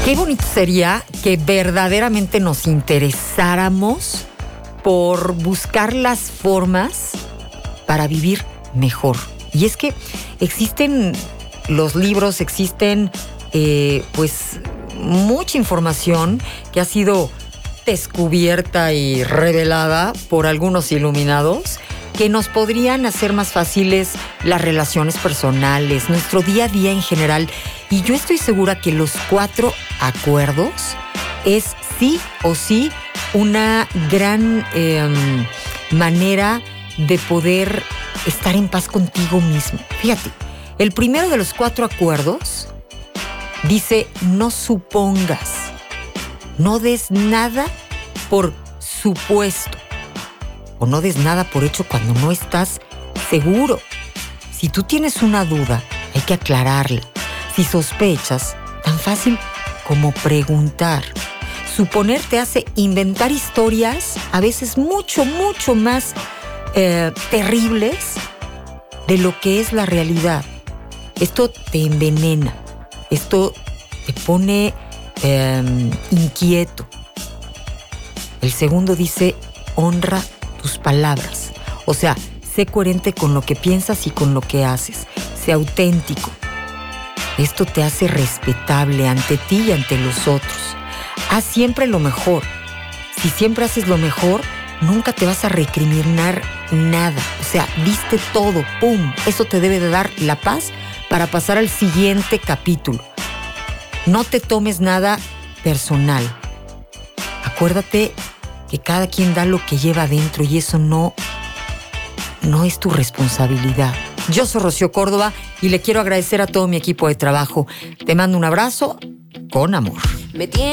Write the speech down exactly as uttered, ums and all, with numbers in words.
Qué bonito sería que verdaderamente nos interesáramos por buscar las formas para vivir mejor. Y es que existen los libros, existen eh, pues mucha información que ha sido descubierta y revelada por algunos iluminados que nos podrían hacer más fáciles las relaciones personales, nuestro día a día en general. Y yo estoy segura que los cuatro acuerdos es sí o sí una gran eh, manera de poder estar en paz contigo mismo. Fíjate, el primero de los cuatro acuerdos dice: no supongas, no des nada por supuesto, o no des nada por hecho cuando no estás seguro. Si tú tienes una duda, hay que aclararla. Si sospechas, tan fácil como preguntar. Suponer te hace inventar historias, a veces mucho, mucho más eh, terribles de lo que es la realidad. Esto te envenena, esto te pone eh, inquieto. El segundo dice: honra tus palabras. O sea, sé coherente con lo que piensas y con lo que haces. Sé auténtico. Esto te hace respetable ante ti y ante los otros. Haz siempre lo mejor. Si siempre haces lo mejor, nunca te vas a recriminar nada. O sea, diste todo, ¡pum! Eso te debe de dar la paz para pasar al siguiente capítulo. No te tomes nada personal. Acuérdate que cada quien da lo que lleva adentro y eso no, no es tu responsabilidad. Yo soy Rocío Córdoba y le quiero agradecer a todo mi equipo de trabajo. Te mando un abrazo con amor. Me tiene